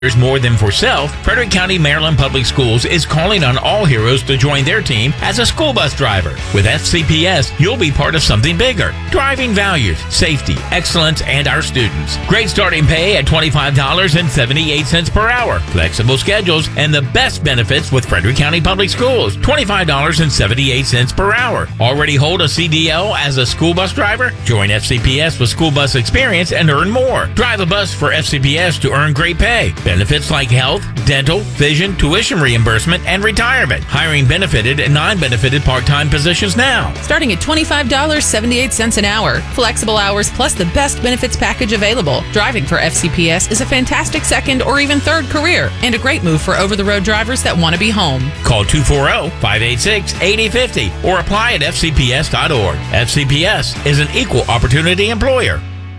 There's more than for self. Frederick County, Maryland Public Schools is calling on all heroes to join their team as a school bus driver. With FCPS, you'll be part of something bigger. Driving values, safety, excellence, and our students. Great starting pay at $25.78 per hour. Flexible schedules and the best benefits with Frederick County Public Schools. $25.78 per hour. Already hold a CDL as a school bus driver? Join FCPS with school bus experience and earn more. Drive a bus for FCPS to earn great pay. Benefits like health, dental, vision, tuition reimbursement, and retirement. Hiring benefited and non-benefited part-time positions now. Starting at $25.78 an hour. Flexible hours plus the best benefits package available. Driving for FCPS is a fantastic second or even third career and a great move for over-the-road drivers that want to be home. Call 240-586-8050 or apply at fcps.org. FCPS is an equal opportunity employer.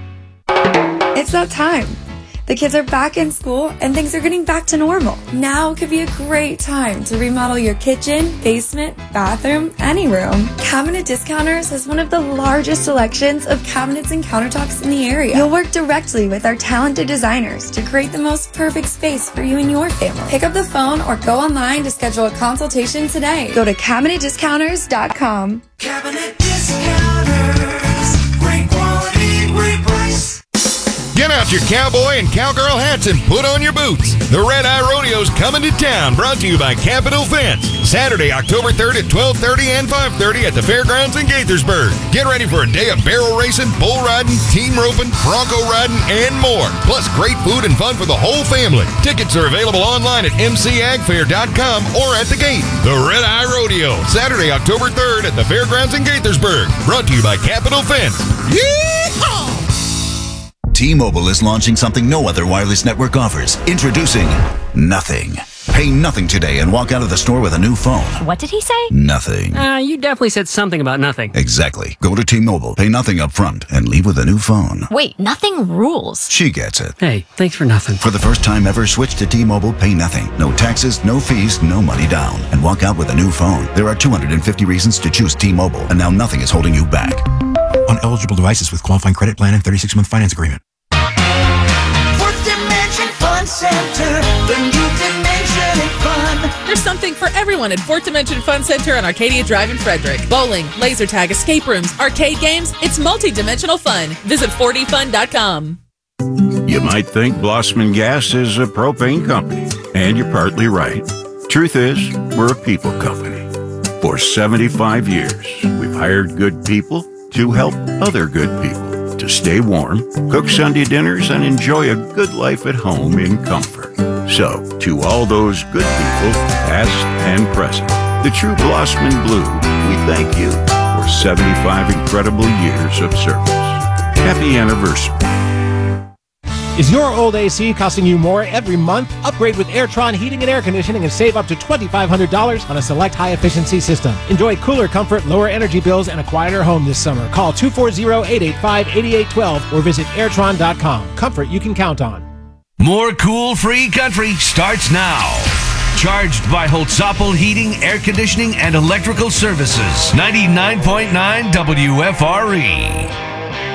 It's that time. The kids are back in school and things are getting back to normal. Now could be a great time to remodel your kitchen, basement, bathroom, any room. Cabinet Discounters has one of the largest selections of cabinets and countertops in the area. You'll work directly with our talented designers to create the most perfect space for you and your family. Pick up the phone or go online to schedule a consultation today. Go to CabinetDiscounters.com. Cabinet Discounters. Great quality, great price. Get out your cowboy and cowgirl hats and put on your boots. The Red Eye Rodeo's coming to town, brought to you by Capitol Fence. Saturday, October 3rd at 12:30 and 5:30 at the Fairgrounds in Gaithersburg. Get ready for a day of barrel racing, bull riding, team roping, bronco riding, and more. Plus great food and fun for the whole family. Tickets are available online at mcagfair.com or at the gate. The Red Eye Rodeo, Saturday, October 3rd at the Fairgrounds in Gaithersburg. Brought to you by Capitol Fence. Yeehaw! T-Mobile is launching something no other wireless network offers. Introducing Nothing. Pay nothing today and walk out of the store with a new phone. What did he say? Nothing. You definitely said something about nothing. Exactly. Go to T-Mobile, pay nothing up front, and leave with a new phone. Wait, nothing rules. She gets it. Hey, thanks for nothing. For the first time ever, switch to T-Mobile, pay nothing. No taxes, no fees, no money down. And walk out with a new phone. There are 250 reasons to choose T-Mobile, and now nothing is holding you back. On eligible devices with qualifying credit plan and 36-month finance agreement. Fourth Dimension Fun Center, the new dimension and fun. There's something for everyone at Fourth Dimension Fun Center on Arcadia Drive in Frederick. Bowling, laser tag, escape rooms, arcade games. It's multi-dimensional fun. Visit 4dfun.com. You might think Blossman Gas is a propane company, and you're partly right. Truth is, we're a people company. For 75 years, we've hired good people to help other good people to stay warm, cook Sunday dinners, and enjoy a good life at home in comfort. So, to all those good people, past and present, the true Blossman Blue, we thank you for 75 incredible years of service. Happy anniversary. Is your old AC costing you more every month? Upgrade with Airtron Heating and Air Conditioning and save up to $2,500 on a select high-efficiency system. Enjoy cooler comfort, lower energy bills, and a quieter home this summer. Call 240-885-8812 or visit Airtron.com. Comfort you can count on. More cool free country starts now. Charged by Holtzapfel Heating, Air Conditioning, and Electrical Services. 99.9 WFRE.